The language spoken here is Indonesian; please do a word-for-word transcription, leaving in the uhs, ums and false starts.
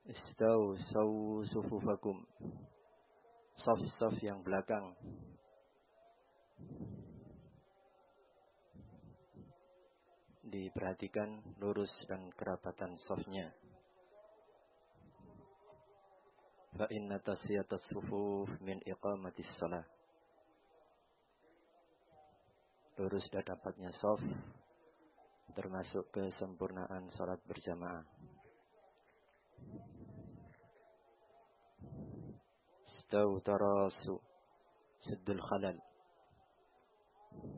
Istaw saw sufufakum. Saf-saf yang belakang. Diperhatikan lurus dan kerapatan safnya. Fa inna tasfiyatas sufuf min iqamatis shalah. Lurus dan rapatnya shaf termasuk kesempurnaan salat berjamaah. Staw tarasu suddul khalal.